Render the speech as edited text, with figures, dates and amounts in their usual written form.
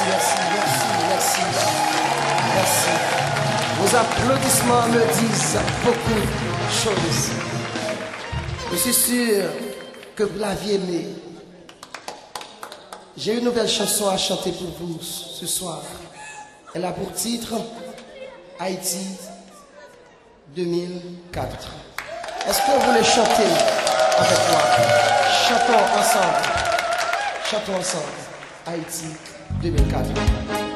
merci, merci, merci, merci. Vos applaudissements me disent beaucoup de choses. Je suis sûr que vous l'aviez aimé. J'ai une nouvelle chanson à chanter pour vous ce soir. Elle a pour titre Haïti 2004. Est-ce que vous voulez chanter avec moi? Chantons ensemble. Chantons ensemble. Haïti 2004.